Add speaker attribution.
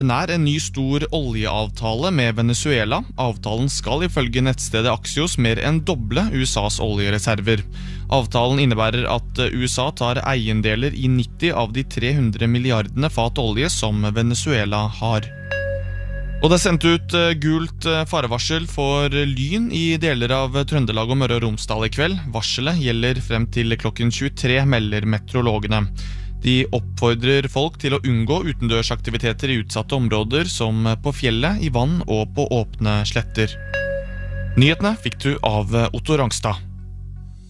Speaker 1: Nær en ny stor oljeavtale med Venezuela. Avtalen skal ifølge nettstedet Axios mer enn doble USAs oljereserver. Avtalen innebærer at USA tar eiendeler i 90 av de 300 milliardene fat olje som Venezuela har. Og det er sendt ut gult farevarsel for lyn i deler av Trøndelag og Møre og Romsdal i kveld. Varselet gjelder frem til klokken 23, melder meteorologene. De oppfordrer folk til å unngå utendørsaktiviteter i utsatte områder som på fjellet, i vann og på åpne sletter. Nyhetene fikk du av Otto Rangstad.